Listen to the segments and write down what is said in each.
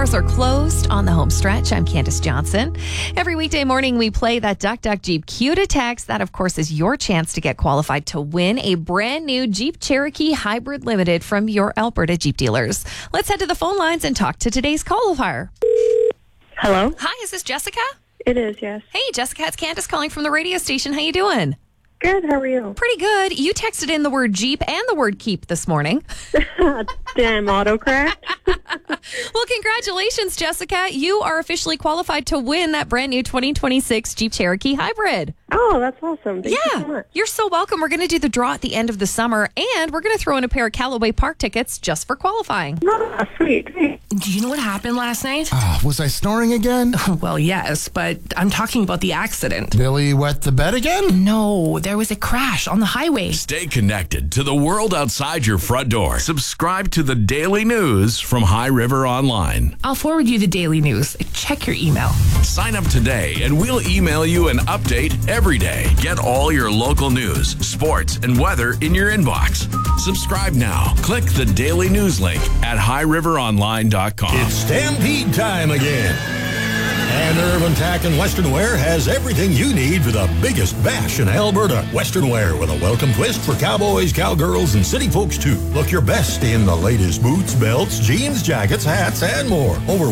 bars are closed on the home stretch. I'm Candace Johnson. Every weekday morning, we play that Duck Duck Jeep Q to Text. That, of course, is your chance to get qualified to win a brand new Jeep Cherokee Hybrid Limited from your Alberta Jeep dealers. Let's head to the phone lines and talk to today's qualifier. Hello? Hi, is this Jessica? It is, yes. Hey, Jessica, it's Candace calling from the radio station. How you doing? Good, how are you? Pretty good. You texted in the word Jeep and the word keep this morning. Damn autocorrect. Well, congratulations, Jessica. You are officially qualified to win that brand new 2026 Jeep Cherokee Hybrid. Oh, that's awesome. Thank you so much. You're so welcome. We're going to do the draw at the end of the summer, and we're going to throw in a pair of Callaway Park tickets just for qualifying. Oh, sweet. Do you know what happened last night? Was I snoring again? Well, yes, but I'm talking about the accident. Billy wet the bed again? No, there was a crash on the highway. Stay connected to the world outside your front door. Subscribe to the daily news from High River Online. I'll forward you the daily news. Check your email. Sign up today and we'll email you an update every day. Get all your local news, sports, and weather in your inbox. Subscribe now. Click the daily news link at highriveronline.com. It's Stampede time again. And Irvin Tack and Western Wear has everything you need for the biggest bash in Alberta. Western Wear with a welcome twist for cowboys, cowgirls, and city folks too. Look your best in the latest boots, belts, jeans, jackets, hats, and more. Over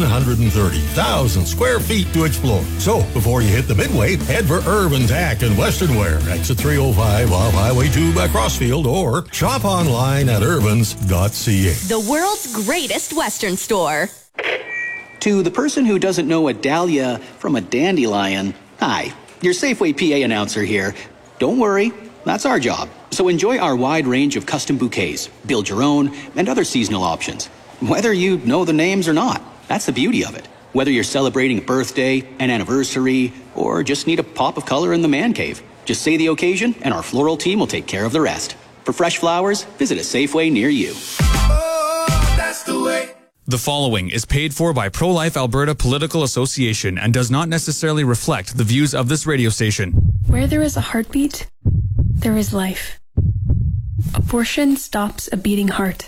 130,000 square feet to explore. So, before you hit the midway, head for Irvin Tack and Western Wear. Exit 305 off Highway 2 by Crossfield, or shop online at irvins.ca. The world's greatest Western store. To the person who doesn't know a dahlia from a dandelion, hi, your Safeway PA announcer here. Don't worry, that's our job. So enjoy our wide range of custom bouquets, build your own, and other seasonal options. Whether you know the names or not, that's the beauty of it. Whether you're celebrating a birthday, an anniversary, or just need a pop of color in the man cave, just say the occasion and our floral team will take care of the rest. For fresh flowers, visit a Safeway near you. Oh, that's the way. The following is paid for by Pro-Life Alberta Political Association and does not necessarily reflect the views of this radio station. Where there is a heartbeat, there is life. Abortion stops a beating heart.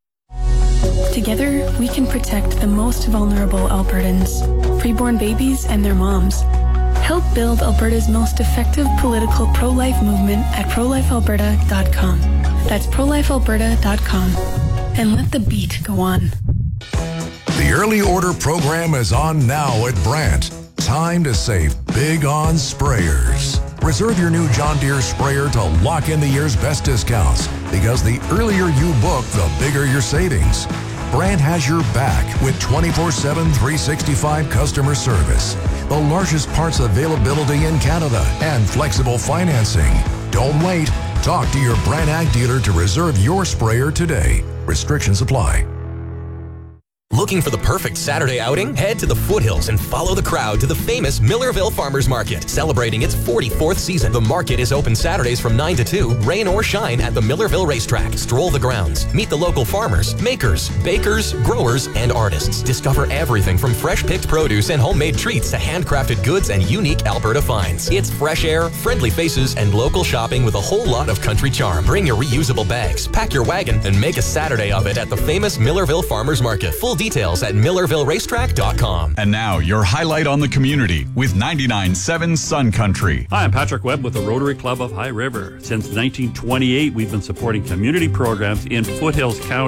Together, we can protect the most vulnerable Albertans, preborn babies and their moms. Help build Alberta's most effective political pro-life movement at prolifealberta.com. That's prolifealberta.com. And let the beat go on. The early order program is on now at Brandt. Time to save big on sprayers. Reserve your new John Deere sprayer to lock in the year's best discounts, because the earlier you book, the bigger your savings. Brandt has your back with 24/7, 365 customer service, the largest parts availability in Canada, and flexible financing. Don't wait. Talk to your Brandt Ag dealer to reserve your sprayer today. Restrictions apply. Looking for the perfect Saturday outing? Head to the foothills and follow the crowd to the famous Millerville Farmers Market. Celebrating its 44th season, the market is open Saturdays from 9 to 2, rain or shine, at the Millerville Racetrack. Stroll the grounds. Meet the local farmers, makers, bakers, growers, and artists. Discover everything from fresh-picked produce and homemade treats to handcrafted goods and unique Alberta finds. It's fresh air, friendly faces, and local shopping with a whole lot of country charm. Bring your reusable bags, pack your wagon, and make a Saturday of it at the famous Millerville Farmers Market. Full details at millervilleracetrack.com. And now, your highlight on the community with 99.7 Sun Country. Hi, I'm Patrick Webb with the Rotary Club of High River. Since 1928, we've been supporting community programs in Foothills County.